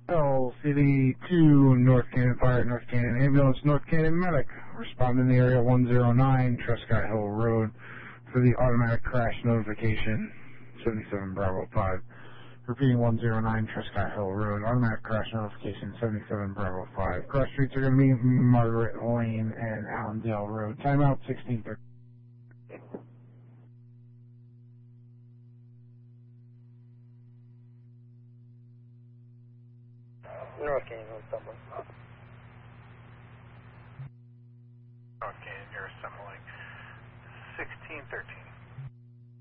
LCD 2, North Cannon Fire, North Cannon Ambulance, North Cannon Medic. Respond in the area 109, Trescott Hill Road for the automatic crash notification, 77 Bravo 5. Repeating 109, Trescott Hill Road, automatic crash notification, 77 Bravo 5. Cross streets are going to be Margaret Lane and Allendale Road. Timeout 16:30. North Canyon, someone. North Canyon, you're assembling 1613.